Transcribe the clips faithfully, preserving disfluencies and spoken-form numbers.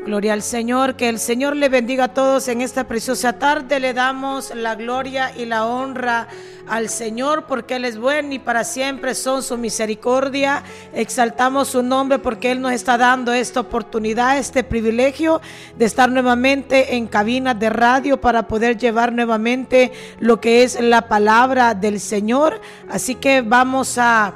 Gloria al Señor, que el Señor le bendiga a todos en esta preciosa tarde. Le damos la gloria y la honra al Señor porque Él es bueno y para siempre son su misericordia. Exaltamos su nombre porque Él nos está dando esta oportunidad, este privilegio de estar nuevamente en cabinas de radio para poder llevar nuevamente lo que es la palabra del Señor. Así que vamos a,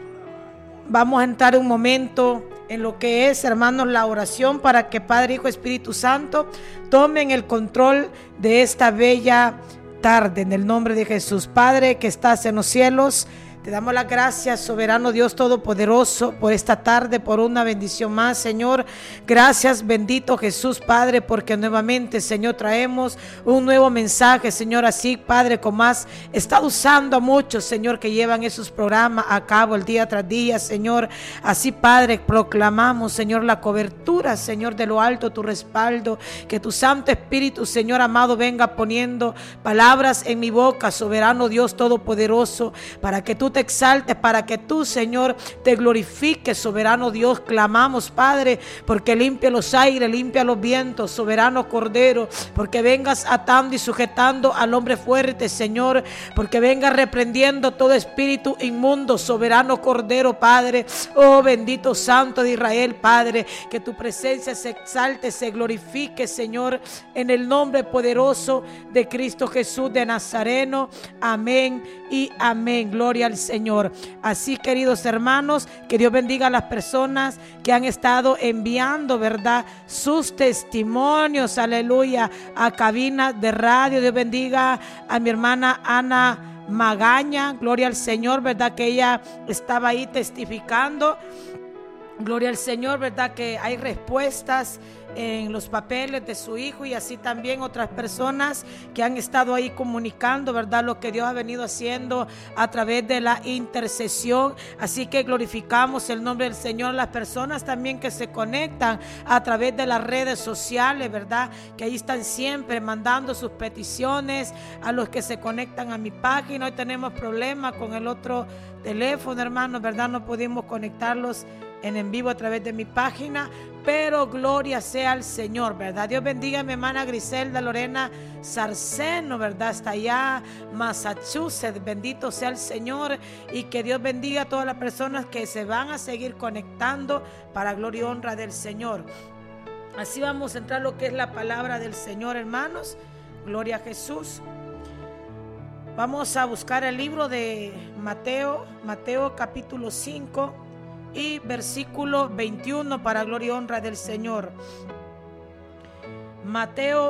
vamos a entrar un momento en lo que es, hermanos, la oración para que Padre, Hijo, Espíritu Santo tomen el control de esta bella tarde en el nombre de Jesús. Padre que estás en los cielos, te damos las gracias, soberano Dios todopoderoso, por esta tarde, por una bendición más, Señor. Gracias, bendito Jesús, Padre, porque nuevamente, Señor, traemos un nuevo mensaje, Señor. Así, Padre, como has estado usando a muchos, Señor, que llevan esos programas a cabo el día tras día, Señor. Así, Padre, proclamamos, Señor, la cobertura, Señor, de lo alto, tu respaldo, que tu Santo Espíritu, Señor amado, venga poniendo palabras en mi boca, soberano Dios todopoderoso, para que tú te exaltes, para que tú, Señor, te glorifiques, soberano Dios. Clamamos, Padre, porque limpia los aires, limpia los vientos, soberano Cordero, porque vengas atando y sujetando al hombre fuerte, Señor, porque vengas reprendiendo todo espíritu inmundo, soberano Cordero, Padre. Oh, bendito Santo de Israel, Padre, que tu presencia se exalte, se glorifique, Señor, en el nombre poderoso de Cristo Jesús de Nazareno. Amén y amén. Gloria al Señor. Así, queridos hermanos, que Dios bendiga a las personas que han estado enviando, ¿verdad?, sus testimonios, aleluya, a cabinas de radio. Dios bendiga a mi hermana Ana Magaña, gloria al Señor, ¿verdad?, que ella estaba ahí testificando. Gloria al Señor, ¿verdad?, que hay respuestas en los papeles de su hijo, y así también otras personas que han estado ahí comunicando, ¿verdad?, lo que Dios ha venido haciendo a través de la intercesión. Así que glorificamos el nombre del Señor. Las personas también que se conectan a través de las redes sociales, ¿verdad?, que ahí están siempre mandando sus peticiones, a los que se conectan a mi página. Hoy tenemos problemas con el otro teléfono, hermanos, ¿verdad?, no pudimos conectarlos en en vivo a través de mi página, pero gloria sea al Señor, ¿verdad? Dios bendiga a mi hermana Griselda Lorena Sarceno, ¿verdad? Hasta allá, Massachusetts. Bendito sea el Señor, y que Dios bendiga a todas las personas que se van a seguir conectando para gloria y honra del Señor. Así vamos a entrar a lo que es la palabra del Señor, hermanos. Gloria a Jesús. Vamos a buscar el libro de Mateo, Mateo capítulo cinco y versículo veintiuno para gloria y honra del Señor. Mateo